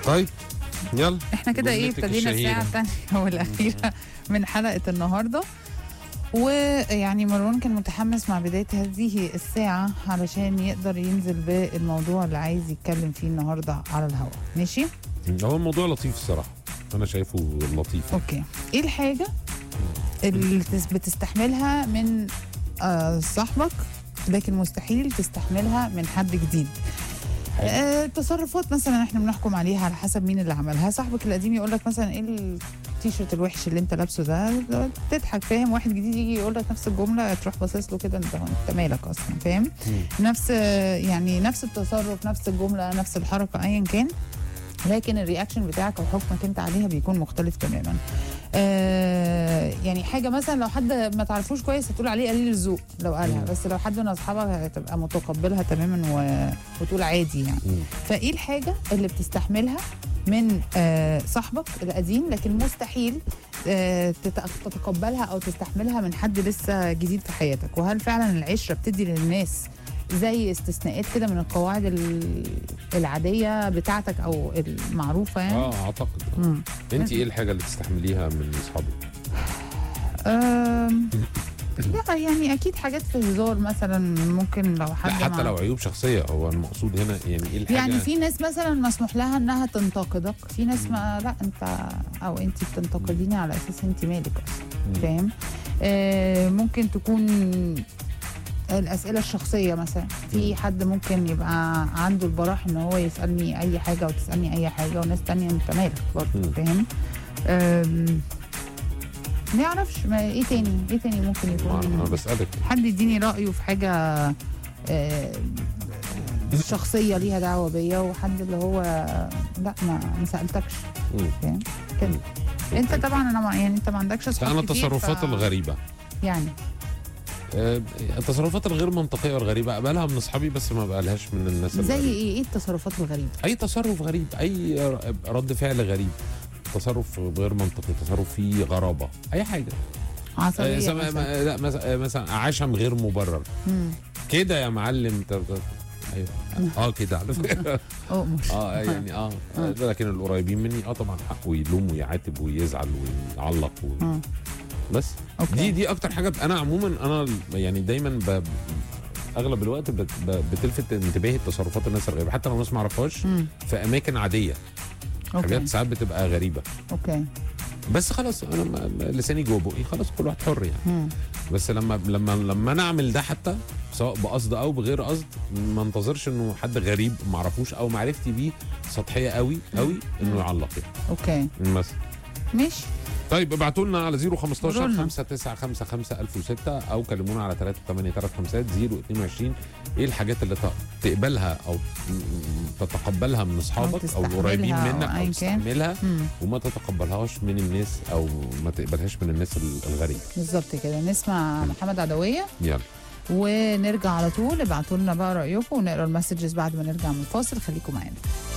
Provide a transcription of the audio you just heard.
طيب يلا احنا كده ايه جملتك ابتدينا الشهيرة. الساعة الثانية والأخيرة من حلقة النهاردة. ويعني مروان كان متحمس مع بداية هذه الساعة علشان يقدر ينزل بالموضوع اللي عايز يتكلم فيه النهاردة على الهواء. ماشي؟ هو الموضوع لطيف الصراحه، انا شايفه لطيف. اوكي، ايه الحاجة اللي بتستحملها من صاحبك لكن مستحيل تستحملها من حد جديد؟ تصرفات مثلا احنا بنحكم عليها على حسب مين اللي عملها. صاحبك القديم يقول لك مثلا ايه التيشيرت الوحش اللي انت لابسه ده، تضحك فاهم. واحد جديد يجي يقول لك نفس الجمله تروح باصص له كده، انت مالك اصلا، فاهم؟ نفس يعني نفس التصرف، نفس الجمله، نفس الحركه، ايا كان، لكن الرياكشن بتاعك او حكمك انت عليها بيكون مختلف تماما. يعني حاجه مثلا لو حد ما تعرفوش كويس هتقول عليه قليل الذوق لو قالها، بس لو حد من اصحابك هتبقى متقبلها تماما وتقول عادي يعني. فايه الحاجه اللي بتستحملها من صاحبك القديم لكن مستحيل تتقبلها او تستحملها من حد لسه جديد في حياتك؟ وهل فعلا العشره بتدي للناس زي استثناءات كده من القواعد العاديه بتاعتك او المعروفه يعني؟ اعتقد. انت ايه الحاجه اللي تستحمليها من اصحابك؟ لا يعني اكيد حاجات في الهزار مثلا، ممكن لو حد لا حتى لو عيوب شخصيه، هو المقصود هنا يعني ايه الحاجه؟ يعني في ناس مثلا مسموح لها انها تنتقدك، في ناس ما لا انت او انت بتنتقديني على اساس انت مالك اصلا، فاهم؟ ممكن تكون الاسئله الشخصيه مثلا. في حد ممكن يبقى عنده البراح ان هو يسالني اي حاجه وتسالني اي حاجه، وناس تانية انت مالك برضه، فاهم؟ ما يعرفش ايه تاني ممكن يكون. انا بسالك، حد يديني رايه في حاجه شخصيه ليها دعوه بيا، وحد اللي هو لا ما سالتكش، فاهم كده. انت طبعا انا يعني انت ما عندكش اصحاب انا كتير، التصرفات الغريبه يعني التصرفات الغير منطقيه والغريبه اقبلها من اصحابي، بس ما بقبلهاش من الناس زي الغريبة. ايه التصرفات الغريبه؟ اي تصرف غريب، اي رد فعل غريب، تصرف غير منطقي، تصرف فيه غرابه، اي حاجه عصبيه لا مثلا عشم غير مبرر كده يا معلم. ايوه كده على فكره. يعني لكن القريبين مني طبعا حقه يلوم ويعاتب ويزعل ويعلق بس أوكي. دي اكتر حاجه. انا عموما انا يعني دايما اغلب الوقت بتلفت انتباهي تصرفات الناس الغريبه، حتى لو الناس ما اعرفهاش في اماكن عاديه. حاجات ساعات بتبقى غريبه. اوكي بس خلاص انا لساني جوه بقي، خلاص كل واحد حر يعني. بس لما انا اعمل ده حتى سواء بقصد او بغير قصد، ما انتظرش انه حد غريب ما اعرفوش او معرفتي بيه سطحيه قوي انه يعلق يعني. اوكي مثلا ماشي. طيب ابعتوا لنا على 015 5955 1006 او كلمونا على 38335 022. ايه الحاجات اللي تقبلها او تتقبلها من اصحابك او القريبين منك او تستحملها وما تتقبلهاش من الناس او ما تقبلهاش من الناس الغريبه؟ بالظبط كده. نسمع محمد عدويه يلا ونرجع على طول. ابعتوا لنا بقى رايكم ونقرا المسجز بعد ما نرجع من الفاصل. خليكم معانا.